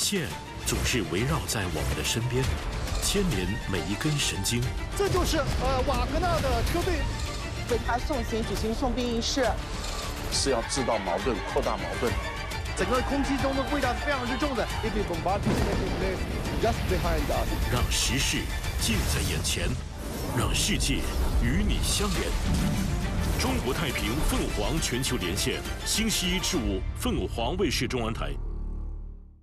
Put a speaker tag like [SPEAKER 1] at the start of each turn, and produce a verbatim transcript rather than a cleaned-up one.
[SPEAKER 1] 线总是围绕在我们的身边，牵连每一根神经。
[SPEAKER 2] 这就是呃瓦格纳的车队
[SPEAKER 3] 为他送行举行送殡仪式，
[SPEAKER 4] 是要制造矛盾、扩大矛盾。
[SPEAKER 2] 整个空气中的味道是非常之重的。Just behind us，
[SPEAKER 1] 让时事近在眼前，让世界与你相连。中国太平凤凰全球连线，星期一至五，凤凰卫视中文台。